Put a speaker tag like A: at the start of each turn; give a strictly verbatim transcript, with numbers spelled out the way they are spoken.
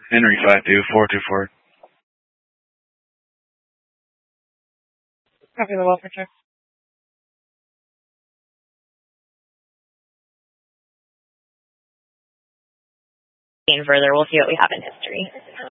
A: Henry five two four two four.
B: Copy the welfare check.
C: And further, we'll see what we have in history.